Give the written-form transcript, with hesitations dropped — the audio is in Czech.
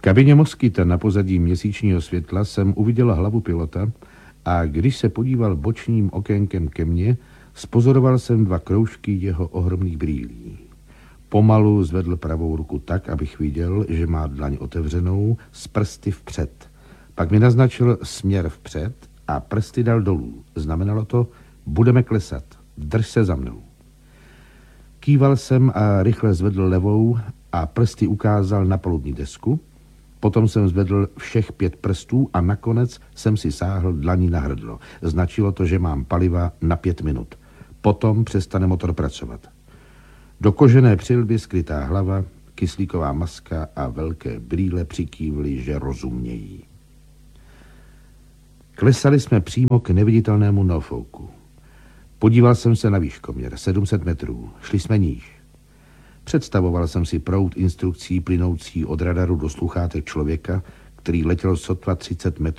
kabině Moskyta na pozadí měsíčního světla jsem uviděl hlavu pilota a když se podíval bočním okénkem ke mně, spozoroval jsem 2 kroužky jeho ohromných brýlí. Pomalu zvedl pravou ruku tak, abych viděl, že má dlaň otevřenou s prsty vpřed. Pak mi naznačil směr vpřed a prsty dal dolů. Znamenalo to, budeme klesat, drž se za mnou. Kýval jsem a rychle zvedl levou a prsty ukázal na palubní desku. Potom jsem zvedl všech 5 prstů a nakonec jsem si sáhl dlaní na hrdlo. Značilo to, že mám paliva na 5 minut. Potom přestane motor pracovat. Do kožené přilby skrytá hlava, kyslíková maska a velké brýle přikývly, že rozumějí. Klesali jsme přímo k neviditelnému Norfolku. Podíval jsem se na výškoměr, 700 metrů. Šli jsme níž. Představoval jsem si proud instrukcí plynoucí od radaru do sluchátek člověka, který letěl sotva 30 metrů